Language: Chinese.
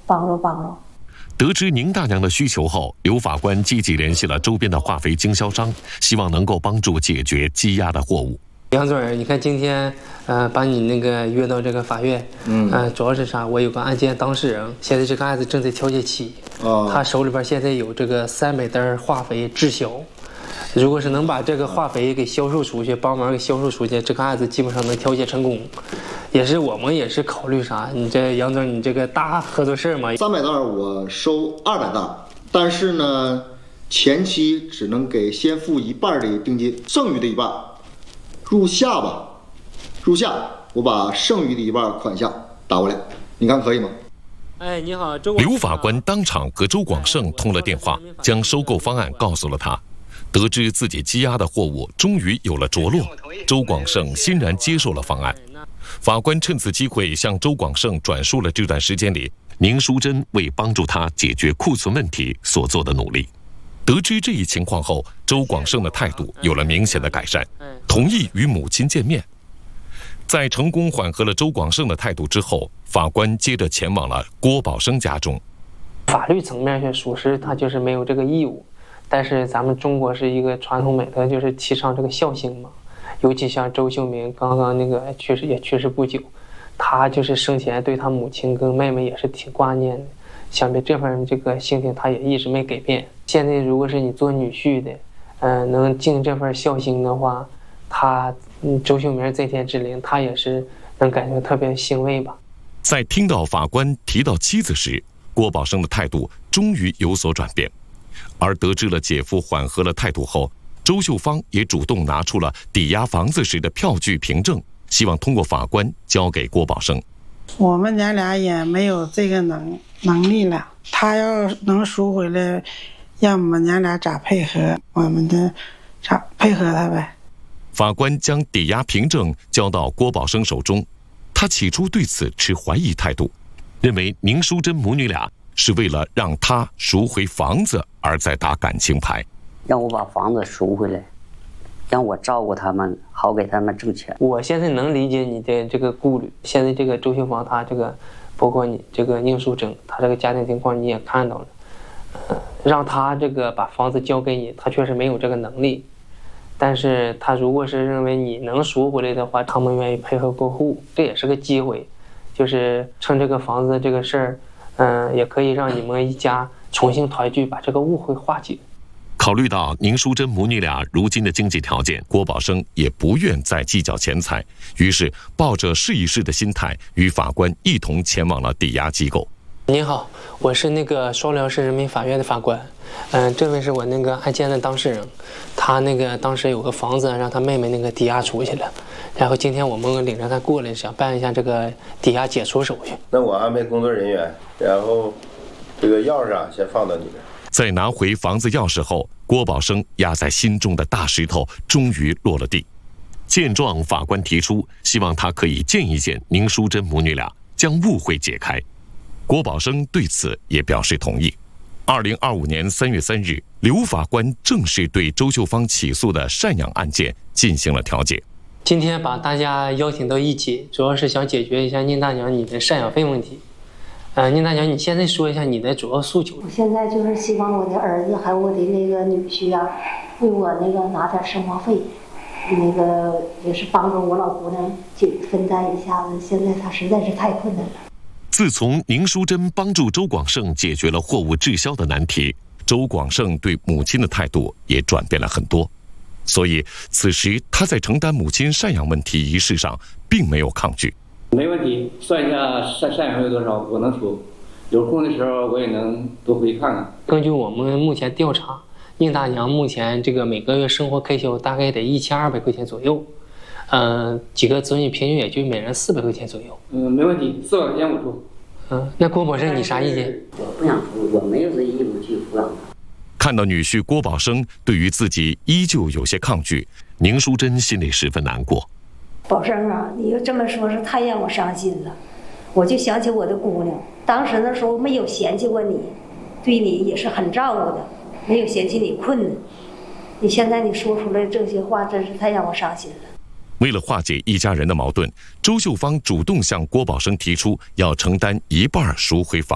帮助帮助。 得知宁大娘的需求后，刘法官积极联系了周边的化肥经销商，希望能够帮助解决积压的货物。 杨总，你看今天，把你那个约到这个法院，主要是啥？我有个案件当事人，现在这个案子正在调解期，他手里边现在有这个300袋化肥滞销，如果是能把这个化肥给销售出去，帮忙给销售出去，这个案子基本上能调解成功。我们也是考虑啥？你这杨总，你这个大合作社嘛 ，300袋我收200袋，但是呢，前期只能给先付1半的定金，剩余的1半。入夏吧，入夏我把剩余的1半款项打过来，你看可以吗？ 哎，你好， 刘法官当场和周广胜通了电话，将收购方案告诉了他。得知自己积压的货物终于有了着落，周广胜欣然接受了方案。法官趁此机会向周广胜转述了这段时间里宁淑珍为帮助他解决库存问题所做的努力。得知这一情况后，周广胜的态度有了明显的改善，同意与母亲见面。在成功缓和了周广胜的态度之后，法官接着前往了郭宝生家中。 法律层面上属实他就是没有这个义务，但是咱们中国是一个传统美德，就是提倡这个孝心嘛。尤其像周秀明刚刚那个去世不久，他就是生前对他母亲跟妹妹也是挺挂念的。想必这份这个心情他也一直没改变。现在如果是你做女婿的，能尽这份孝心的话，周秀明在天之灵，他也是能感觉特别欣慰吧。 在听到法官提到妻子时，郭宝生的态度终于有所转变。而得知了姐夫缓和了态度后，周秀芳也主动拿出了抵押房子时的票据凭证，希望通过法官交给郭宝生。 我们娘俩也没有这个能力了，他要能赎回来，让我们娘俩咋配合，我们的咋配合他呗。 法官将抵押凭证交到郭宝生手中，他起初对此持怀疑态度，认为宁淑珍母女俩是为了让他赎回房子而在打感情牌， 让我把房子赎回来，让我照顾他们，好给他们挣钱。 我现在能理解你的这个顾虑。现在这个周秀芳，她这个包括你这个宁淑珍，她这个家庭情况你也看到了，让她这个把房子交给你，她确实没有这个能力。但是她如果是认为你能赎回来的话，他们愿意配合过户，这也是个机会，就是趁这个房子这个事儿，也可以让你们一家重新团聚，把这个误会化解。 考虑到宁淑珍母女俩如今的经济条件，郭宝生也不愿再计较钱财，于是抱着试一试的心态，与法官一同前往了抵押机构。 您好，我是那个双辽市人民法院的法官，这位是我那个案件的当事人，他那个当时有个房子让他妹妹那个抵押出去了，然后今天我们领着他过来，想办一下这个抵押解除手续。 那我安排工作人员，然后这个钥匙先放到你这儿。 在拿回房子钥匙后，郭宝生压在心中的大石头终于落了地。见状，法官提出希望他可以见一见宁淑珍母女俩，将误会解开。郭宝生对此也表示同意。2025年3月3日，刘法官正式对周秀芳起诉的赡养案件进行了调解。 今天把大家邀请到一起，主要是想解决一下宁大娘你的赡养费问题。宁大娘，你现在说一下你的主要诉求。 我现在就是希望我的儿子还有我的那个女婿啊，为我那个拿点生活费，那个也是帮助我老姑娘分担一下子。现在她实在是太困难了。 自从宁淑珍帮助周广胜解决了货物滞销的难题，周广胜对母亲的态度也转变了很多。所以此时他在承担母亲赡养问题一事上并没有抗拒。 没问题，算一下赡养费多少，我能出。有空的时候我也能多回去看看。 根据我们目前调查，宁大娘目前这个每个月生活开销大概得1200块钱左右，几个子女平均也就每人400块钱左右。 没问题，400块钱我出。 那郭宝生你啥意见？ 我不想出，我没有这义务去抚养他。 看到女婿郭宝生对于自己依旧有些抗拒，宁淑珍心里十分难过。 宝生啊，你要这么说是太让我伤心了。我就想起我的姑娘，当时的时候没有嫌弃过你，对你也是很照顾的，没有嫌弃你困难。你现在你说出来这些话，真是太让我伤心了。 为了化解一家人的矛盾，周秀芳主动向郭宝生提出要承担1半赎回房